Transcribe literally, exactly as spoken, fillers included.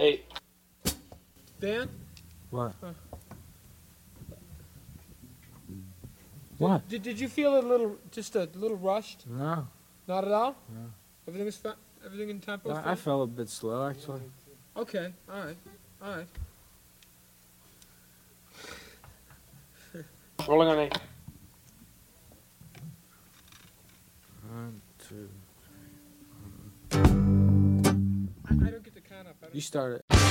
Eight. Dan? What? Huh. What? Did, did you feel a little, just a little rushed? No. Not at all? No. Everything was fa- everything in tempo? was I, I fine? felt a bit slow, actually. Okay, all right, all right. Rolling on eight. One, two. I, I don't get the count up. I don't You start it.